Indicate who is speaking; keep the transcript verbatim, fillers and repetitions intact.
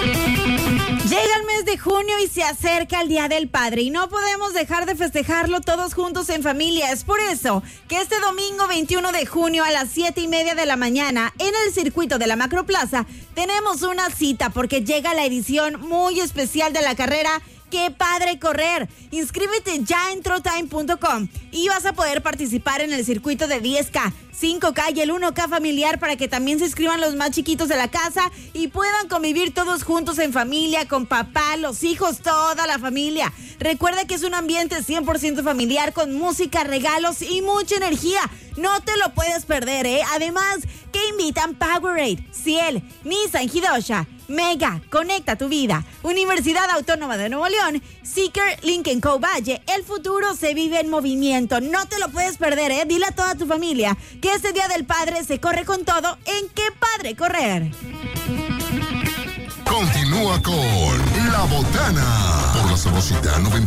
Speaker 1: Llega el mes de junio y se acerca el Día del Padre y no podemos dejar de festejarlo todos juntos en familia. Es por eso que este domingo veintiuno de junio a las siete y media de la mañana en el circuito de la Macroplaza tenemos una cita porque llega la edición muy especial de la carrera ¡Qué padre correr! Inscríbete ya en trotime punto com y vas a poder participar en el circuito de diez K, cinco K y el uno K familiar para que también se inscriban los más chiquitos de la casa y puedan convivir todos juntos en familia, con papá, los hijos, toda la familia. Recuerda que es un ambiente cien por ciento familiar con música, regalos y mucha energía. No te lo puedes perder, ¿eh? Además, que invitan Powerade, Ciel, Nissan Hidosha, Mega, Conecta tu Vida, Universidad Autónoma de Nuevo León, Seeker, Lincoln Co. Valle. El futuro se vive en movimiento. No te lo puedes perder, ¿eh? Dile a toda tu familia que este Día del Padre se corre con todo en Qué Padre Correr.
Speaker 2: Continúa con La Botana por la Sabrosita noventa.